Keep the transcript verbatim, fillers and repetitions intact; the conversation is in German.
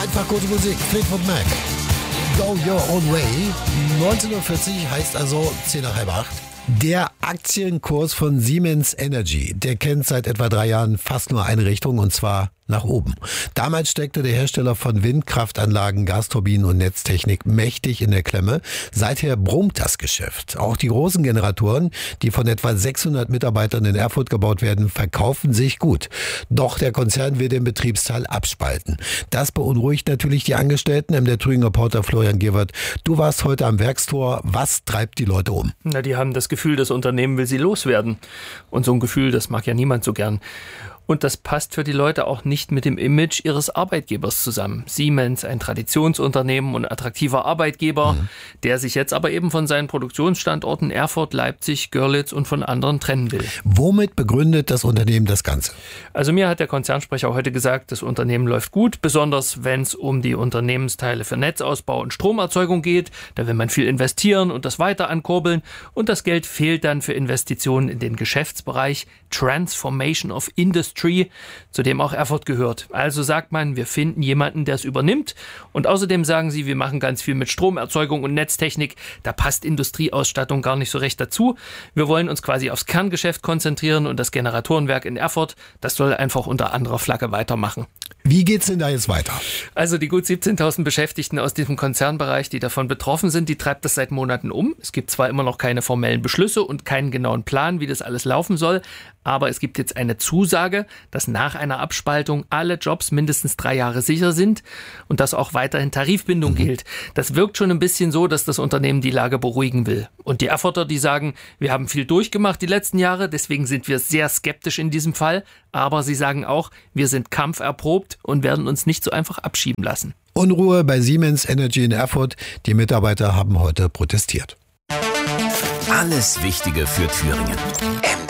Einfach gute Musik, Fleetwood Mac. Go your own way. neunzehn Uhr vierzig heißt also zehn nach halb acht. Der Aktienkurs von Siemens Energy, der kennt seit etwa drei Jahren fast nur eine Richtung, und zwar nach oben. Damals steckte der Hersteller von Windkraftanlagen, Gasturbinen und Netztechnik mächtig in der Klemme. Seither brummt das Geschäft. Auch die großen Generatoren, die von etwa sechshundert Mitarbeitern in Erfurt gebaut werden, verkaufen sich gut. Doch der Konzern will den Betriebsteil abspalten. Das beunruhigt natürlich die Angestellten. Der Thüringen-Reporter Florian Gewert, du warst heute am Werkstor. Was treibt die Leute um? Na, die haben das Gefühl, das Unternehmen will sie loswerden. Und so ein Gefühl, das mag ja niemand so gern. Und das passt für die Leute auch nicht mit dem Image ihres Arbeitgebers zusammen. Siemens, ein Traditionsunternehmen und attraktiver Arbeitgeber, mhm. der sich jetzt aber eben von seinen Produktionsstandorten Erfurt, Leipzig, Görlitz und von anderen trennen will. Womit begründet das Unternehmen das Ganze? Also mir hat der Konzernsprecher heute gesagt, das Unternehmen läuft gut, besonders wenn es um die Unternehmensteile für Netzausbau und Stromerzeugung geht. Da will man viel investieren und das weiter ankurbeln. Und das Geld fehlt dann für Investitionen in den Geschäftsbereich Transformation of Industry, zu dem auch Erfurt gehört. Also sagt man, wir finden jemanden, der es übernimmt. Und außerdem sagen sie, wir machen ganz viel mit Stromerzeugung und Netztechnik. Da passt Industrieausstattung gar nicht so recht dazu. Wir wollen uns quasi aufs Kerngeschäft konzentrieren und das Generatorenwerk in Erfurt, das soll einfach unter anderer Flagge weitermachen. Wie geht's denn da jetzt weiter? Also die gut siebzehntausend Beschäftigten aus diesem Konzernbereich, die davon betroffen sind, die treibt das seit Monaten um. Es gibt zwar immer noch keine formellen Beschlüsse und keinen genauen Plan, wie das alles laufen soll, aber es gibt jetzt eine Zusage, dass nach einer Abspaltung alle Jobs mindestens drei Jahre sicher sind und dass auch weiterhin Tarifbindung mhm. gilt. Das wirkt schon ein bisschen so, dass das Unternehmen die Lage beruhigen will. Und die Erfurter, die sagen, wir haben viel durchgemacht die letzten Jahre, deswegen sind wir sehr skeptisch in diesem Fall. Aber sie sagen auch, wir sind kampferprobt und werden uns nicht so einfach abschieben lassen. Unruhe bei Siemens Energy in Erfurt. Die Mitarbeiter haben heute protestiert. Alles Wichtige für Thüringen. M